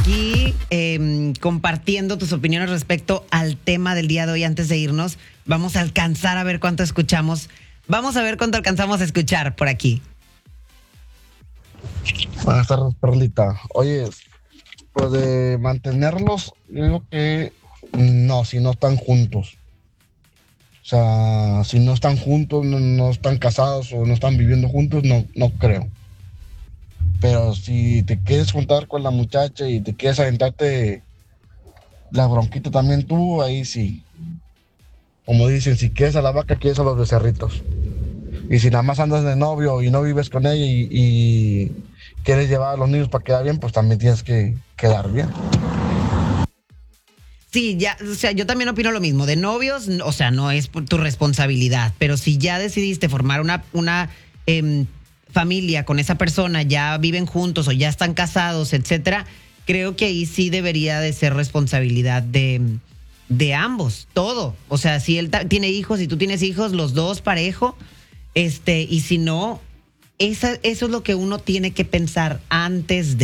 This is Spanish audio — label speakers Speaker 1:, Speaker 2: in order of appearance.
Speaker 1: aquí compartiendo tus opiniones respecto al tema del día de hoy. Antes de irnos, vamos a alcanzar a ver cuánto escuchamos. Vamos a ver cuánto alcanzamos a escuchar por aquí.
Speaker 2: Buenas tardes, Perlita. Oye, pues de mantenerlos, yo digo que no, si no están juntos. O sea, si no están juntos, no están casados o no están viviendo juntos, no creo. Pero si te quieres juntar con la muchacha y te quieres aventarte la bronquita también tú, ahí sí. Como dicen, si quieres a la vaca, quieres a los becerritos. Y si nada más andas de novio y no vives con ella y quieres llevar a los niños para quedar bien, pues también tienes que quedar bien.
Speaker 1: Sí, ya, o sea, yo también opino lo mismo. De novios, o sea, no es por tu responsabilidad, pero si ya decidiste formar una familia con esa persona, ya viven juntos o ya están casados, etcétera, creo que ahí sí debería de ser responsabilidad de ambos, todo. O sea, si él tiene hijos y tú tienes hijos, los dos parejo, y si no, eso es lo que uno tiene que pensar antes de